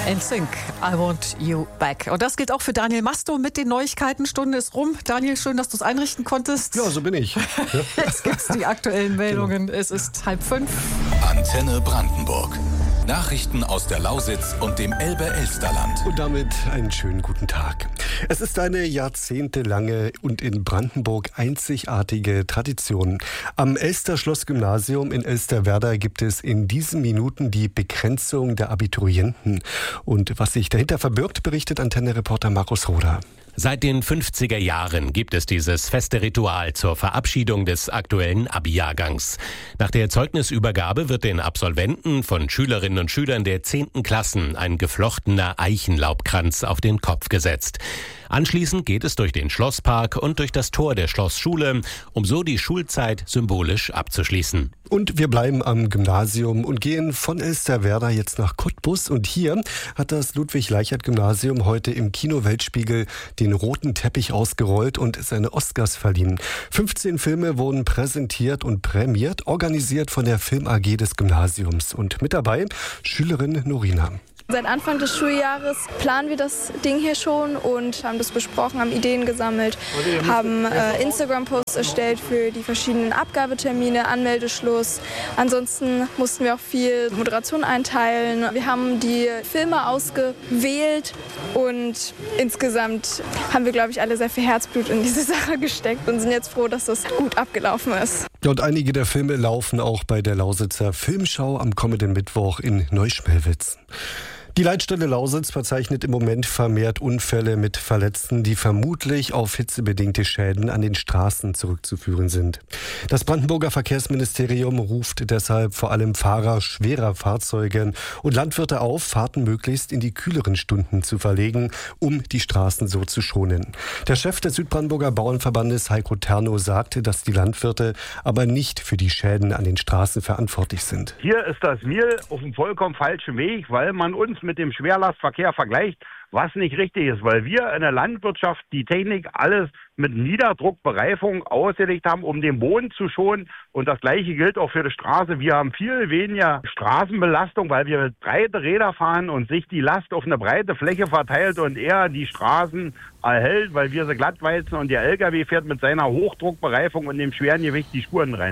NSYNC, I Want You Back. Und das gilt auch für Daniel Masto mit den Neuigkeiten. Stunde ist rum. Daniel, schön, dass du es einrichten konntest. Ja, so bin ich. Jetzt gibt's die aktuellen Meldungen. Genau. Es ist 4:30. Antenne Brandenburg. Nachrichten aus der Lausitz und dem Elbe-Elsterland. Und damit einen schönen guten Tag. Es ist eine jahrzehntelange und in Brandenburg einzigartige Tradition. Am Elster-Schloss-Gymnasium in Elsterwerda gibt es in diesen Minuten die Begrenzung der Abiturienten. Und was sich dahinter verbirgt, berichtet Antenne-Reporter Markus Roder. Seit den 50er Jahren gibt es dieses feste Ritual zur Verabschiedung des aktuellen Abi-Jahrgangs. Nach der Zeugnisübergabe wird den Absolventen von Schülerinnen und Schülern der 10. Klassen ein geflochtener Eichenlaubkranz auf den Kopf gesetzt. Anschließend geht es durch den Schlosspark und durch das Tor der Schlossschule, um so die Schulzeit symbolisch abzuschließen. Und wir bleiben am Gymnasium und gehen von Elsterwerda jetzt nach Cottbus. Und hier hat das Ludwig-Leichhardt-Gymnasium heute im Kino Weltspiegel den roten Teppich ausgerollt und seine Oscars verliehen. 15 Filme wurden präsentiert und prämiert, organisiert von der Film AG des Gymnasiums. Und mit dabei Schülerin Norina. Seit Anfang des Schuljahres planen wir das Ding hier schon und haben das besprochen, haben Ideen gesammelt, haben Instagram-Posts erstellt für die verschiedenen Abgabetermine, Anmeldeschluss. Ansonsten mussten wir auch viel Moderation einteilen. Wir haben die Filme ausgewählt und insgesamt haben wir, glaube ich, alle sehr viel Herzblut in diese Sache gesteckt und sind jetzt froh, dass das gut abgelaufen ist. Und einige der Filme laufen auch bei der Lausitzer Filmschau am kommenden Mittwoch in Neuschmelwitz. Die Leitstelle Lausitz verzeichnet im Moment vermehrt Unfälle mit Verletzten, die vermutlich auf hitzebedingte Schäden an den Straßen zurückzuführen sind. Das Brandenburger Verkehrsministerium ruft deshalb vor allem Fahrer schwerer Fahrzeuge und Landwirte auf, Fahrten möglichst in die kühleren Stunden zu verlegen, um die Straßen so zu schonen. Der Chef des Südbrandenburger Bauernverbandes, Heiko Terno, sagte, dass die Landwirte aber nicht für die Schäden an den Straßen verantwortlich sind. Hier ist das Mehl auf einem vollkommen falschen Weg, weil man uns mit dem Schwerlastverkehr vergleicht, was nicht richtig ist, weil wir in der Landwirtschaft die Technik alles mit Niederdruckbereifung ausgelegt haben, um den Boden zu schonen. Und das Gleiche gilt auch für die Straße. Wir haben viel weniger Straßenbelastung, weil wir mit breite Räder fahren und sich die Last auf eine breite Fläche verteilt und eher die Straßen erhält, weil wir sie glattwalzen und der LKW fährt mit seiner Hochdruckbereifung und dem schweren Gewicht die Spuren rein.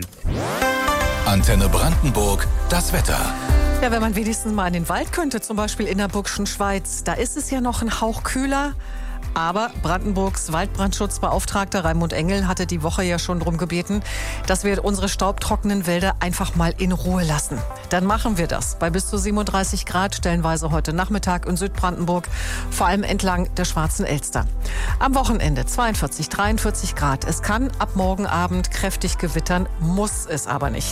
Antenne Brandenburg, das Wetter. Ja, wenn man wenigstens mal in den Wald könnte, zum Beispiel in der Burgischen Schweiz, da ist es ja noch ein Hauch kühler. Aber Brandenburgs Waldbrandschutzbeauftragter Raimund Engel hatte die Woche ja schon darum gebeten, dass wir unsere staubtrockenen Wälder einfach mal in Ruhe lassen. Dann machen wir das bei bis zu 37 Grad, stellenweise heute Nachmittag in Südbrandenburg, vor allem entlang der Schwarzen Elster. Am Wochenende 42, 43 Grad. Es kann ab morgen Abend kräftig gewittern, muss es aber nicht.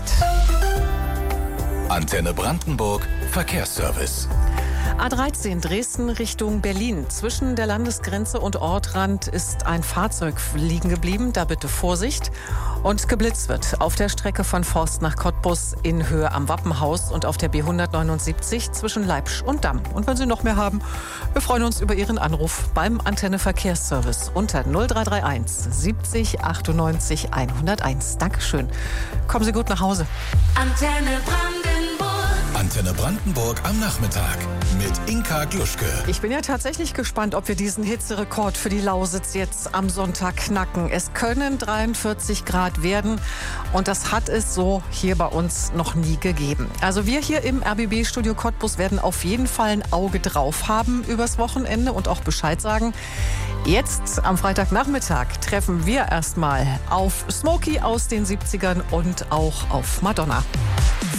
Antenne Brandenburg, Verkehrsservice. A13 Dresden Richtung Berlin. Zwischen der Landesgrenze und Ortrand ist ein Fahrzeug liegen geblieben. Da bitte Vorsicht. Und geblitzt wird auf der Strecke von Forst nach Cottbus in Höhe am Wappenhaus und auf der B179 zwischen Leipzig und Damm. Und wenn Sie noch mehr haben, wir freuen uns über Ihren Anruf beim Antenne Verkehrsservice unter 0331 70 98 101. Dankeschön. Kommen Sie gut nach Hause. Antenne Brandenburg. Antenne Brandenburg am Nachmittag mit Inka Gluschke. Ich bin ja tatsächlich gespannt, ob wir diesen Hitzerekord für die Lausitz jetzt am Sonntag knacken. Es können 43 Grad werden und das hat es so hier bei uns noch nie gegeben. Also wir hier im RBB-Studio Cottbus werden auf jeden Fall ein Auge drauf haben übers Wochenende und auch Bescheid sagen. Jetzt am Freitagnachmittag treffen wir erstmal auf Smokey aus den 70ern und auch auf Madonna.